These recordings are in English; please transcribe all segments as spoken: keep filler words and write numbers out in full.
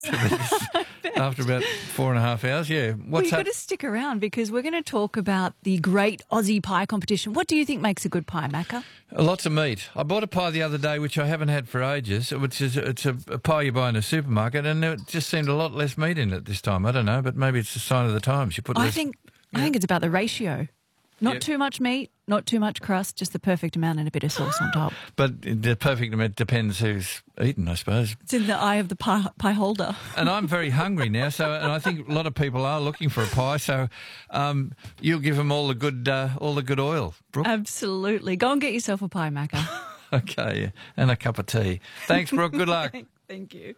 After about four and a half hours, yeah. Well, What's you've got to stick around because we're going to talk about the great Aussie pie competition. What do you think makes a good pie, Macca? Lots of meat. I bought a pie the other day, which I haven't had for ages, which is it's a, a pie you buy in a supermarket, and it just seemed a lot less meat in it this time. I don't know, but maybe it's a sign of the times. You put I less, think yeah. I think it's about the ratio. Not Yeah. too much meat, not too much crust, just the perfect amount and a bit of sauce on top. But the perfect amount depends who's eating, I suppose. It's in the eye of the pie, pie holder. And I'm very hungry now, so and I think a lot of people are looking for a pie. So um, you'll give them all the good, uh, all the good oil, Brooke. Absolutely. Go and get yourself a pie, Macca. Okay, yeah. And a cup of tea. Thanks, Brooke. Good luck. Thank you.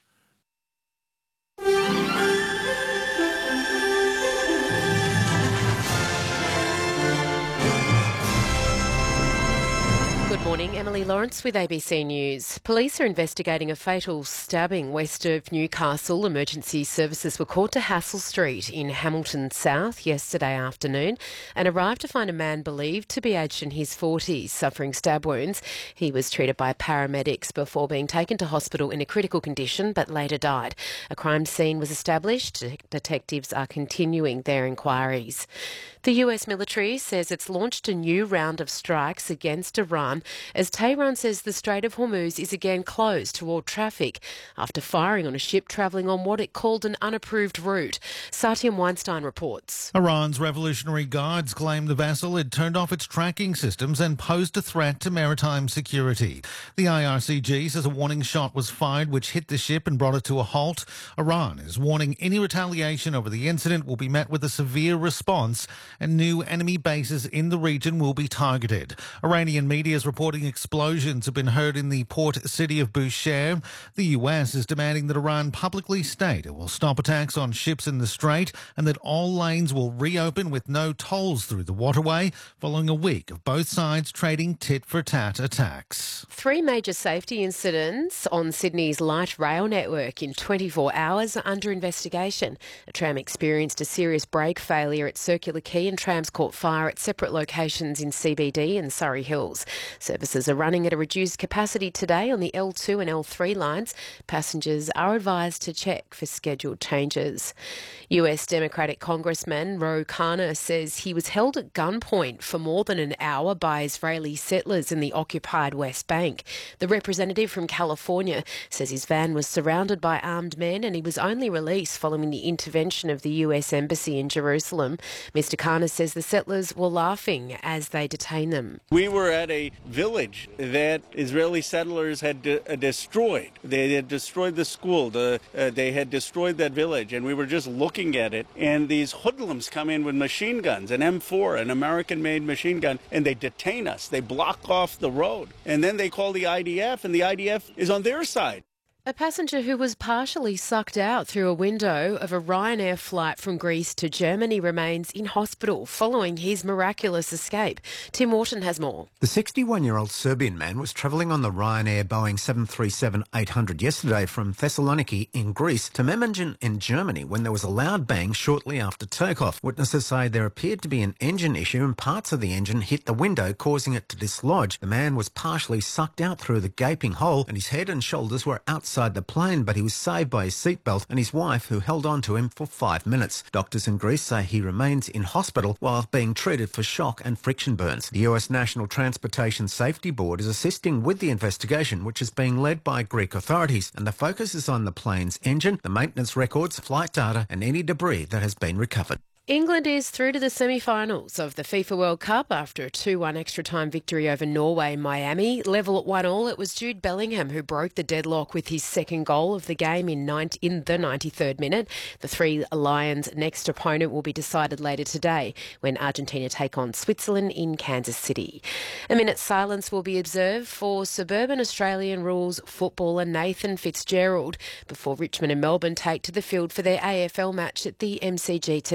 Good morning, Emily Lawrence with A B C News. Police are investigating a fatal stabbing west of Newcastle. Emergency services were called to Hassel Street in Hamilton South yesterday afternoon and arrived to find a man believed to be aged in his forties suffering stab wounds. He was treated by paramedics before being taken to hospital in a critical condition but later died. A crime scene was established. Detectives are continuing their inquiries. The U S military says it's launched a new round of strikes against Iran as Tehran says the Strait of Hormuz is again closed to all traffic after firing on a ship travelling on what it called an unapproved route. Satyam Weinstein reports. Iran's Revolutionary Guards claimed the vessel had turned off its tracking systems and posed a threat to maritime security. The I R C G says a warning shot was fired which hit the ship and brought it to a halt. Iran is warning any retaliation over the incident will be met with a severe response and new enemy bases in the region will be targeted. Iranian media is reporting explosions have been heard in the port city of Bushehr. The U S is demanding that Iran publicly state it will stop attacks on ships in the strait and that all lanes will reopen with no tolls through the waterway following a week of both sides trading tit-for-tat attacks. Three major safety incidents on Sydney's light rail network in twenty-four hours are under investigation. A tram experienced a serious brake failure at Circular Quay and trams caught fire at separate locations in C B D and Surrey Hills. Services are running at a reduced capacity today on the L two and L three lines. Passengers are advised to check for scheduled changes. U S Democratic Congressman Ro Khanna says he was held at gunpoint for more than an hour by Israeli settlers in the occupied West Bank. The representative from California says his van was surrounded by armed men and he was only released following the intervention of the U S Embassy in Jerusalem. Mister Khanna says the settlers were laughing as they detained them. We were at a village that Israeli settlers had de- uh, destroyed. They had destroyed the school. The, uh, they had destroyed that village, and we were just looking at it. And these hoodlums come in with machine guns, an M four, an American-made machine gun, and they detain us. They block off the road. And then they call the I D F, and the I D F is on their side. A passenger who was partially sucked out through a window of a Ryanair flight from Greece to Germany remains in hospital following his miraculous escape. Tim Wharton has more. The sixty-one-year-old Serbian man was travelling on the Ryanair Boeing seven thirty-seven eight hundred yesterday from Thessaloniki in Greece to Memmingen in Germany when there was a loud bang shortly after takeoff. Witnesses say there appeared to be an engine issue and parts of the engine hit the window, causing it to dislodge. The man was partially sucked out through the gaping hole and his head and shoulders were outside the plane, but he was saved by his seatbelt and his wife, who held on to him for five minutes. Doctors in Greece say he remains in hospital while being treated for shock and friction burns. The U S National Transportation Safety Board is assisting with the investigation, which is being led by Greek authorities, and the focus is on the plane's engine, the maintenance records, flight data and any debris that has been recovered. England is through to the semi-finals of the FIFA World Cup after a two one extra-time victory over Norway in Miami. Level at one all, it was Jude Bellingham who broke the deadlock with his second goal of the game in, ninety, in the ninety-third minute. The Three Lions' next opponent will be decided later today when Argentina take on Switzerland in Kansas City. A minute's silence will be observed for suburban Australian rules footballer Nathan Fitzgerald before Richmond and Melbourne take to the field for their A F L match at the M C G today.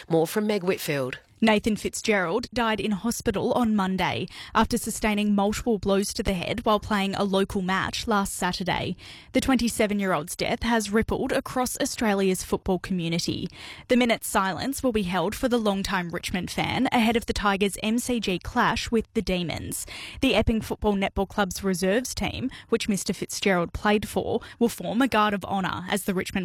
More from Meg Whitfield. Nathan Fitzgerald died in hospital on Monday after sustaining multiple blows to the head while playing a local match last Saturday. The twenty-seven-year-old's death has rippled across Australia's football community. The minute's silence will be held for the longtime Richmond fan ahead of the Tigers' M C G clash with the Demons. The Epping Football Netball Club's reserves team, which Mister Fitzgerald played for, will form a guard of honour as the Richmond